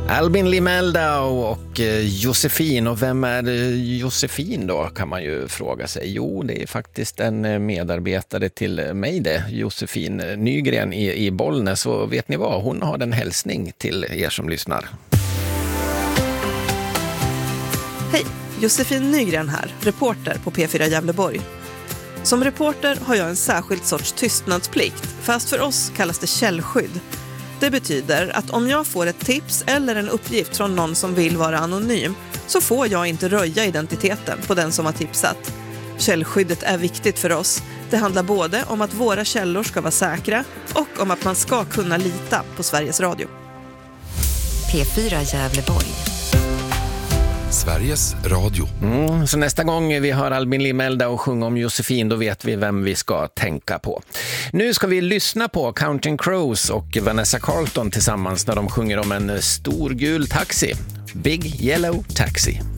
Albin Limeldau och Josefin. Och vem är Josefin då, kan man ju fråga sig. Jo, det är faktiskt en medarbetare till mig det, Josefin Nygren i Bollnäs. Så vet ni vad, hon har en hälsning till er som lyssnar. Hej, Josefin Nygren här, reporter på P4 Gävleborg. Som reporter har jag en särskild sorts tystnadsplikt, fast för oss kallas det källskydd. Det betyder att om jag får ett tips eller en uppgift från någon som vill vara anonym så får jag inte röja identiteten på den som har tipsat. Källskyddet är viktigt för oss. Det handlar både om att våra källor ska vara säkra och om att man ska kunna lita på Sveriges Radio. P4 Gävleborg. Sveriges Radio. Så nästa gång vi hör Albin Limeldau sjunga om Josefin, då vet vi vem vi ska tänka på. Nu ska vi lyssna på Counting Crows och Vanessa Carlton tillsammans när de sjunger om en stor gul taxi. Big Yellow Taxi.